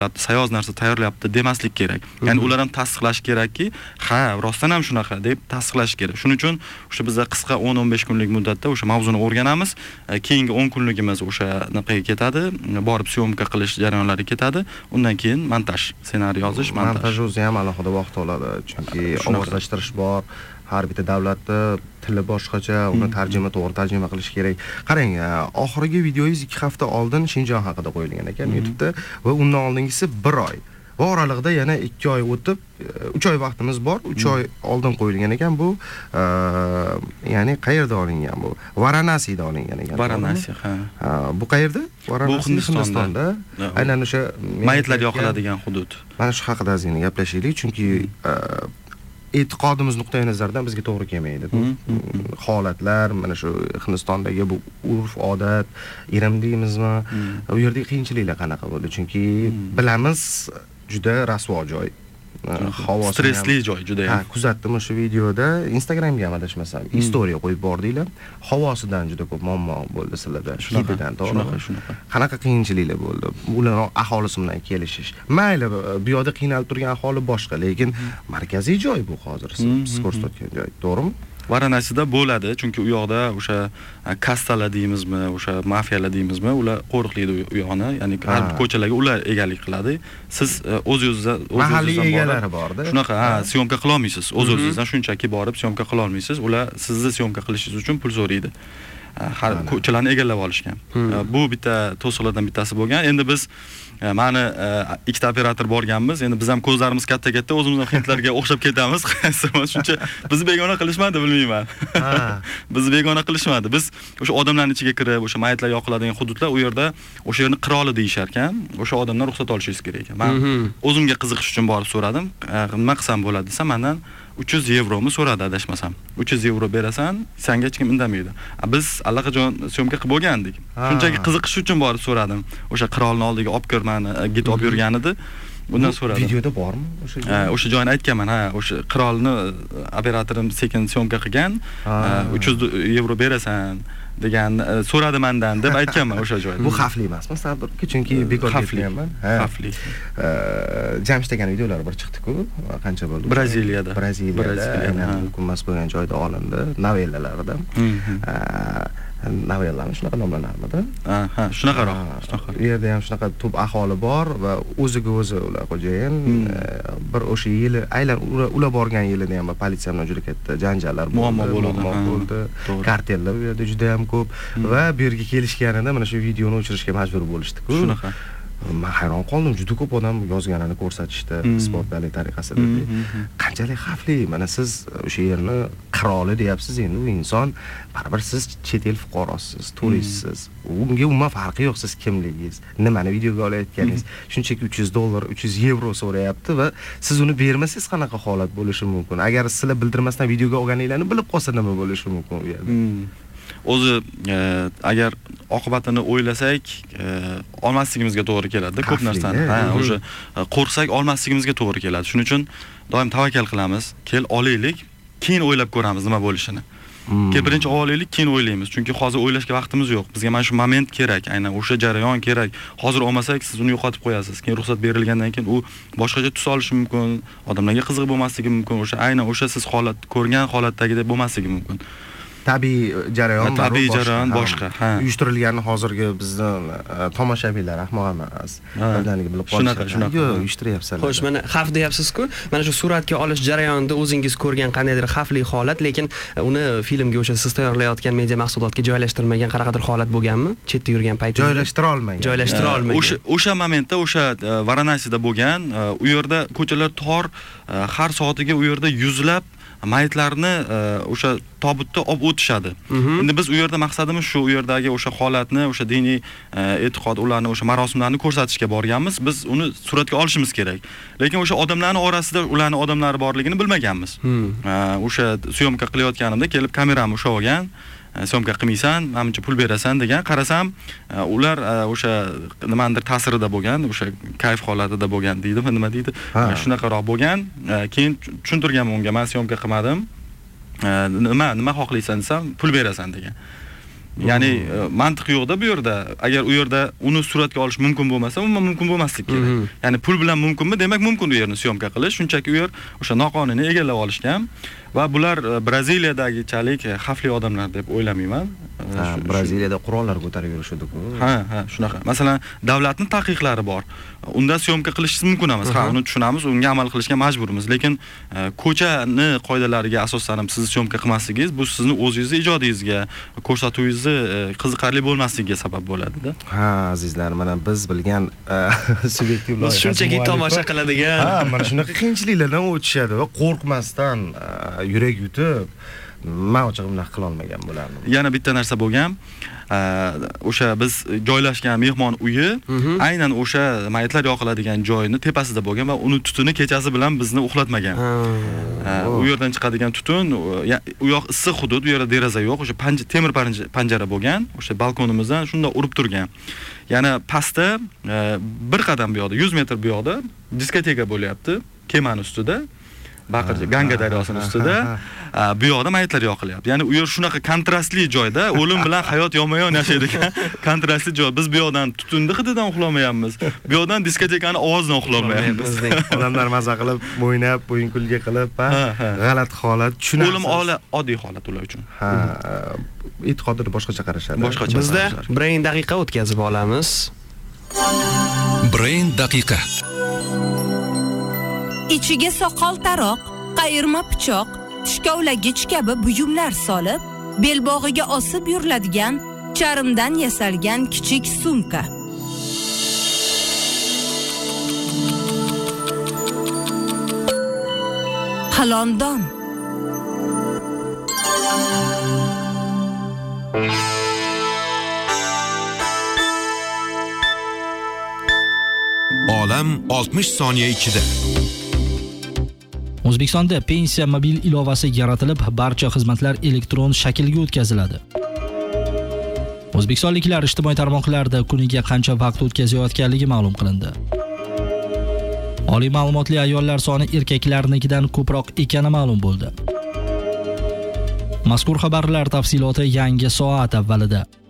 sayoz narsa tayyorlayapti demaslik kerak. Ya'ni ular ham tasdiqlash kerakki, ha, rostdan ham shunaqa deb tasdiqlash kerak. Shuning uchun o'sha bizda qisqa 10-15 kunlik muddatda o'sha mavzuni o'rganamiz. Keyingi 10 kunligimiz o'sha naqaga ketadi, borib syomka qilish jarayonlari ketadi. Undan keyin montaj, ssenariy yozish, montaj. Montaj o'zi ham alohida vaqt oladi, chunki ovozlashtirish bor. Har bitta davlatda tili boshqacha, uni to'g'ri tarjima qilish kerak. Qarang, oxirgi videoyingiz 2 hafta oldin Shinjon haqida qo'yilgan ekan YouTube'da va undan oldingisi 1 oy. Va oralig'ida yana 2 oy o'tib, 3 oy vaqtimiz bor. 3 oy oldin qo'yilgan ekan bu. Ya'ni qayerda olingan bu? Varanasida olingan ekan. Varanasi, ha. Bu qayerda? Varanasi Hindistonda. Aynan o'sha mayitlar yoqiladigan hudud. Mana shu haqida ozgina gaplashaylik, chunki e'tiqodimiz nuqtai nazaridan bizga to'g'ri kelmaydi. Holatlar, mana shu Hindistondagi bu urf-odat, irim deymizmi? U yerdagi qiyinchiliklar qanaqa bo'ldi? Chunki bilamiz, juda rasvo joy. Havosi stressli joy juda ham. Ha, kuzatdim o'sha videoda, Instagramga ham adashmasam, istoriya qo'yib bordinglar. Havosidan juda ko'p muammo bo'ldi sizlarda. Hididan, to'g'rimi? Shunaqa. Qanaqa qiyinchiliklar bo'ldi? Ular aholisi bilan kelishish. Mayli, bu yoqda qiynalib turgan aholi boshqa, lekin markaziy joy bu hozir siz ko'rsatgan joy, to'g'rimi? Varanasida bo'ladi, chunki u yoqda o'sha kastalar deymizmi, o'sha mafiyalar deymizmi, ular qo'riqlaydi u yoqni, ya'ni har bir ko'chalarga ular egalik qiladi. Siz o'z-o'zingizdan mahalliy egalari bor-da. Shunaqa, syomka qila olmaysiz. O'z-o'zingizdan shunchaki borib syomka qila olmaysiz. Ular sizni syomka qilishingiz uchun pul so'raydi. Har ko'chalarni egallab olishgan. Bu bitta to'siqlardan bittasi bo'lgan. Endi biz mani ikkita operator borganmiz. Endi biz ham ko'zlarimiz katta-katta, o'zimizdan hindlarga o'xshab ketamiz. Shuncha bizni begona qilishmadi, bilmayman. Bizni begona qilishmadi. Biz o'sha odamlarning ichiga kirib, o'sha mayitlar yoqiladigan hududlar, u yerda o'sha yerni qiroli deyishar ekan. O'sha odamdan ruxsat olishingiz kerak ekan. Men o'zimga qiziqish uchun borib so'radim. Nima qilsam bo'ladi desam, mendan 300 yevromi so'radi, adashmasam. 300 yevro berasan, senga hech kim indamaydi. Biz allaqachon syomka qilib bo'lgandik. Shunchaki qiziqish uchun borib so'radim. O'sha qirolni oldiga olib kirmani, git olib yurgan edi. Bundan so'radim. Videoda bormi o'sha joy? O'sha joyni aytganman, ha, o'sha qirolni operatorim sekin syomka qilgan. 300 yevro berasan degan so'radi mendan deb aytganman o'sha joyda. Bu xavfli emasmi, Sardor? Chunki bekor ketganman. Xavfli. Jamshid degan videolar bir chiqdi-ku, qancha bo'ldi? Braziliyada. Aynan hukumat bo'lgan joyda olindi, novellalarida. Novellami shunaqa nomlanarmidi? Ha, shunaqaroq. U yerda ham shunaqa tub aholi bor va o'ziga o'zi ular xo'jayin. Bir o'sha yili, aylan ular borgan yilida ham politsiya bilan juda katta janjallar bo'ldi. Kartellar u yerda juda ham ko'p va bu yerga kelishganida mana shu videoni o'chirishga majbur bo'lishdi-ku. Shunaqa. Men hayron qoldim, juda ko'p odam yozganini ko'rsatishdi isbotlarli tariqasida. Qanchalik xavfli? Mana siz o'sha yerni qiroli deyapsiz, endi u inson, baribir siz chet el fuqarosiz, turistsiz. Unga umuman farqi yo'q siz kimligingiz, nimani videoga olayotganingiz. Shunchaki $300, 300 yevro so'rayapti va siz uni bermasangiz qanaqa holat bo'lishi mumkin? Agar sizlar bildirmasdan videoga olganinglarni bilib qolsa nima bo'lishi mumkin u yerda? O'zi agar oqibatini o'ylasak, olmasligimizga to'g'ri keladi. Ko'p narsani, o'sha qo'rqsak olmasligimizga to'g'ri keladi. Shuning uchun doim tavakkal qilamiz. Kel olaylik, keyin o'ylab ko'ramiz nima bo'lishini. Kel birinchi olaylik, keyin o'ylaymiz. Chunki hozir o'ylashga vaqtimiz yo'q. Bizga mana shu moment kerak, aynan o'sha jarayon kerak. Hozir olmasak, siz uni yo'qotib qo'yasiz. Keyin ruxsat berilgandan keyin u boshqacha tus olishi mumkin, odamlarga qiziq bo'lmasligi mumkin. O'sha aynan o'sha siz holat ko'rgan holatdagidek bo'lmasligi mumkin. Tabiiy jarayon boshqa. Uyushtirilgani hozirgi bizning tomoshabinlar ahmoq emas. Birdaniga bilib qolishadi. Shunaqa. Yo'q, uyushtiryapsizlar. Xo'sh, mana xavf deyapsiz-ku. Mana shu suratga olish jarayonida o'zingiz ko'rgan qandaydir xavfli holat, lekin uni filmga o'sha siz tayyorlayotgan media mahsulotga joylashtirmagan qanaqadir holat bo'lganmi? Chetda yurgan paytingizda joylashtira olmagan. O'sha momentda o'sha Varanasida bo'lgan, u yerda ko'chalar tor, har soatiga u yerda yuzlab mayitlarni o'sha tobutda olib o'tishadi. Endi biz u yerda maqsadimiz shu, u yerdagi o'sha holatni, o'sha diniy e'tiqod, ularni o'sha marosimlarni ko'rsatishga borganmiz. Biz uni suratga olishimiz kerak. Lekin o'sha odamlarning orasida ularning odamlari borligini bilmaganmiz. O'sha syomka qilayotganimda kelib kameramni ushlab olgan. Syomka qilmaysan, menimcha pul berasan degan. Qarasam, ular o'sha nimadir ta'sirida bo'lgan, o'sha kayf holatida bo'lgan deydimi, nima deydi? Shunaqaroq bo'lgan. Keyin tushuntirganman unga, men syomka qilmadim. Nima xohlaysan desam, pul berasan degan. Ya'ni mantiq yo'qda bu yerda. Agar u yerda uni suratga olish mumkin bo'lmasa, umuman mumkin bo'lmasligi kerak. Ya'ni pul bilan mumkinmi? Demak, mumkin u yerni syomka qilish. Shunchaki u yer o'sha noqonuniy egallab olishgan va bular Braziliyadagichalik xavfli odamlar deb o'ylamayman. Braziliyada qurollar ko'tarib yurishdi-ku. Ha, shunaqa. Masalan, davlatning taqiqlari bor. Unda syomka qilishingiz mumkin emas. Ha, uni tushunamiz, unga amal qilishga majburmiz, lekin ko'chani qoidalariga asosan siz syomka qilmasligingiz bu sizni o'zingizning ijodingizga, ko'rsatuvingizni qiziqarli bo'lmasligiga sabab bo'ladi-da. Ha, azizlar, mana biz bilgan subyektiv loyiha. Biz shunchaki tomosha qiladigan. Ha, mana shunaqa qiyinchiliklardan o'tishadi va qo'rqmasdan yurak yutib men ochig'imdan qila olmagan bo'lardim. Yana bitta narsa bo'lgan. O'sha biz joylashgan mehmon uyi aynan o'sha mayitlar yoqiladigan joyini tepasida bo'lgan va uni tutuni kechasi bilan bizni uxlatmagan. U yerdan chiqadigan tutun, u yoq issiq hudud, u yerda deraza yo'q, o'sha temir panjara bo'lgan, o'sha balkonimizdan shunda urib turgan. Yana pastda bir qadam bu yoqda, 100 metr bu yoqda diskoteka bo'lyapti, kemani ustida. Baqirchi Ganga daryosining ustida bu yoqda mayitlar yoqilyapti. Ya'ni u yer shunaqa kontrastli joyda, o'lim bilan hayot yonma-yon yashaydigan kontrastli joy. Biz bu yoqdan tutunni hididan uxlamayapmiz. Bu yoqdan diskotekani ovozidan uxlamayapmiz. Odamlar maza qilib, o'ynab, o'yin-kulga qilib, g'alati holat, tushunarsiz. O'lim oddiy holat ular uchun. Ha, e'tiqodini boshqacha qarashadi. Bizda Brain daqiqa o'tkazib olamiz. Brain daqiqa. Ichiga soqol taroq, qayirma pichoq, tishkovlagich kabi buyumlar solib, belbog'iga osib yuriladigan charmdan yasalgan kichik sumka. Qalondon. Olam 60 soniya ichida. O'zbekistonda pensiya mobil ilovasi yaratilib, barcha xizmatlar elektron shaklga o'tkaziladi. O'zbekistonliklar ijtimoiy tarmoqlarda kuniga qancha vaqt o'tkazayotganligi ma'lum qilindi. Oliy ma'lumotli ayollar soni erkaklarnikidan ko'proq ekani ma'lum bo'ldi. Mazkur xabarlar tafsiloti yangi soat avvalida.